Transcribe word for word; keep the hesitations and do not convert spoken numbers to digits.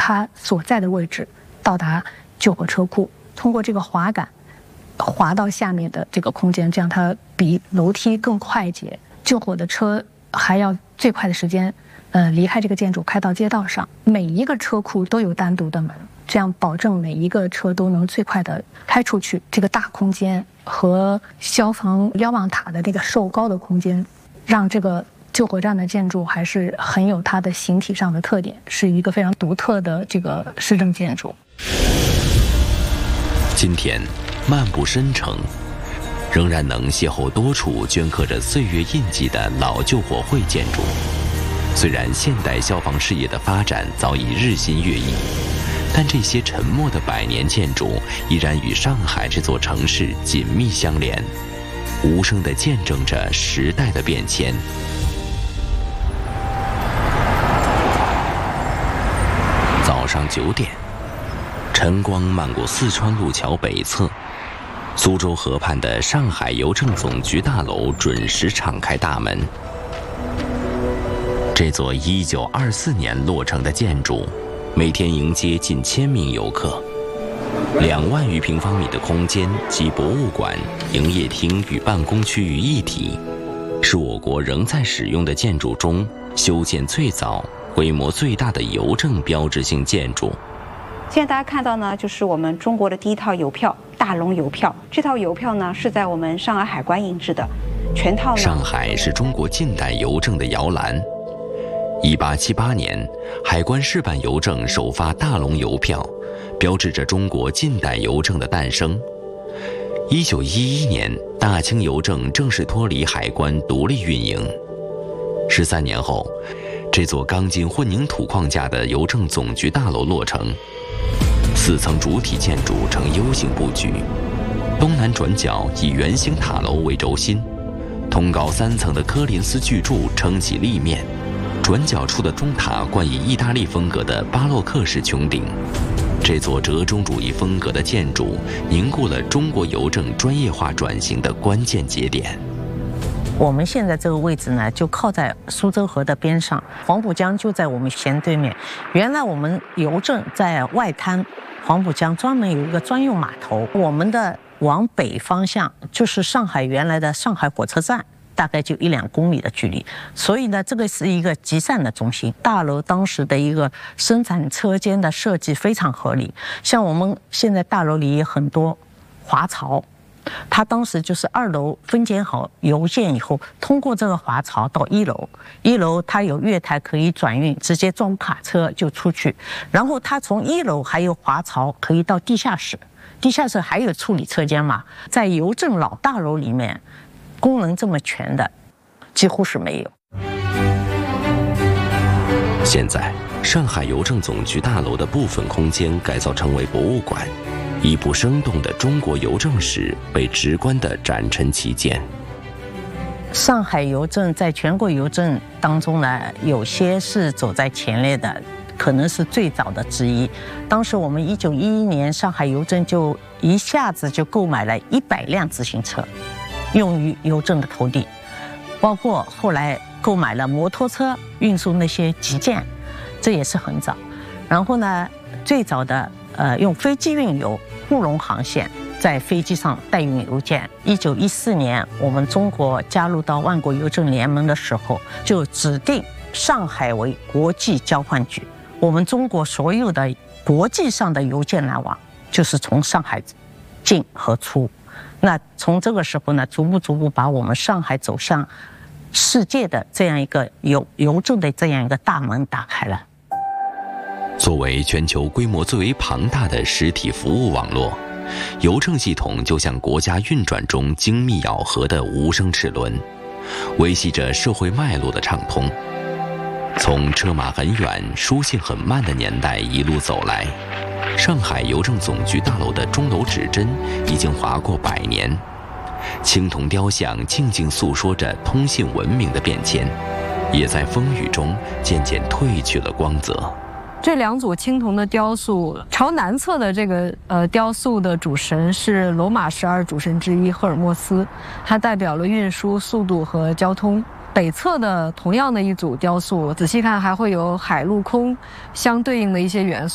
它所在的位置到达救火车库，通过这个滑杆滑到下面的这个空间，这样它比楼梯更快捷。救火的车还要最快的时间，呃，离开这个建筑，开到街道上。每一个车库都有单独的门，这样保证每一个车都能最快的开出去。这个大空间和消防瞭望塔的这个瘦高的空间，让这个救火站的建筑还是很有它的形体上的特点，是一个非常独特的这个市政建筑。 今天漫步深城，仍然能邂逅多处镌刻着岁月印记的老救火会建筑。虽然现代消防事业的发展早已日新月异，但这些沉默的百年建筑依然与上海这座城市紧密相连，无声地见证着时代的变迁。早上九点，晨光漫过四川路桥北侧，苏州河畔的上海邮政总局大楼准时敞开大门。这座一九二四年落成的建筑，每天迎接近千名游客。两万余平方米的空间集博物馆、营业厅与办公区于一体，是我国仍在使用的建筑中修建最早、规模最大的邮政标志性建筑。 现在大家看到呢，就是我们中国的第一套邮票——大龙邮票。这套邮票呢，是在我们上海海关印制的，全套呢。 上海是中国近代邮政的摇篮。一八七八年，海关市办邮政首发大龙邮票，标志着中国近代邮政的诞生。一九一一年，大清邮政正式脱离海关独立运营。十三年后，这座钢筋混凝土框架的邮政总局大楼落成，四层主体建筑呈 U 型布局，东南转角以圆形塔楼为轴心，通高三层的科林斯巨柱撑起立面。转角处的中塔冠以意大利风格的巴洛克式穹顶，这座折中主义风格的建筑凝固了中国邮政专业化转型的关键节点。 我们现在这个位置呢，就靠在苏州河的边上，黄浦江就在我们斜对面。原来我们邮政在外滩，黄浦江专门有一个专用码头。我们的往北方向就是上海原来的上海火车站。大概就一两公里的距离，所以呢，这个是一个集散的中心。大楼当时的一个生产车间的设计非常合理，像我们现在大楼里很多滑槽，它当时就是二楼分拣好邮件以后，通过这个滑槽到一楼，一楼它有月台可以转运，直接装卡车就出去，然后它从一楼还有滑槽可以到地下室，地下室还有处理车间嘛，在邮政老大楼里面。功能这么全的，几乎是没有。 现在，上海邮政总局大楼的部分空间改造成为博物馆，一部生动的中国邮政史被直观地展陈其间。 上海邮政在全国邮政当中呢，有些是走在前列的，可能是最早的之一。当时我们一九一一年，上海邮政就一下子就购买了一百辆自行车。用于邮政的投递，包括后来购买了摩托车运输那些急件，这也是很早。然后呢，最早的呃用飞机运邮，沪蓉航线在飞机上代运邮件。一九一四年，我们中国加入到万国邮政联盟的时候，就指定上海为国际交换局。我们中国所有的国际上的邮件来往，就是从上海进和出。那从这个时候呢，逐步逐步把我们上海走向世界的这样一个邮邮政的这样一个大门打开了。 作为全球规模最为庞大的实体服务网络，邮政系统就像国家运转中精密咬合的无声齿轮，维系着社会脉络的畅通。从车马很远、书信很慢的年代一路走来，上海邮政总局大楼的钟楼指针已经划过百年，青铜雕像静静诉说着通信文明的变迁，也在风雨中渐渐褪去了光泽。 这两组青铜的雕塑，朝南侧的这个呃雕塑的主神是罗马十二主神之一赫尔墨斯，它代表了运输、速度和交通。北侧的同样的一组雕塑，仔细看还会有海陆空相对应的一些元素。